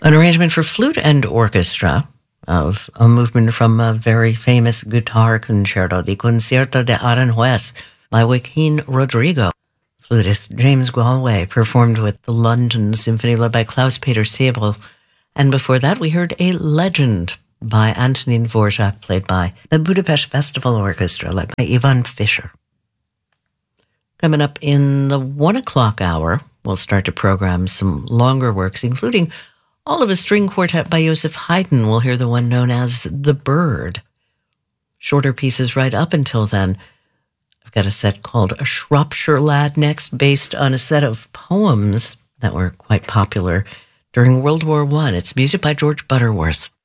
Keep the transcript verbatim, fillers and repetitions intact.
An arrangement for flute and orchestra of a movement from a very famous guitar concerto, the Concierto de Aranjuez by Joaquin Rodrigo. Flutist James Galway performed with the London Symphony led by Klaus-Peter Sebel. And before that, we heard A Legend by Antonin Dvorak, played by the Budapest Festival Orchestra, led by Ivan Fischer. Coming up in the one o'clock hour, we'll start to program some longer works, including all of a string quartet by Joseph Haydn. We'll hear the one known as The Bird. Shorter pieces right up until then. I've got a set called A Shropshire Lad next, based on a set of poems that were quite popular during World War One. It's music by George Butterworth.